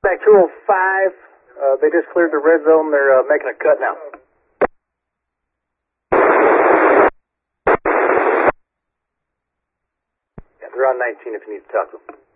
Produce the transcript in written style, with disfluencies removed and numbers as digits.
Back 205, they just cleared the red zone. They're making a cut now. Yeah, they're on 19 if you need to talk to them.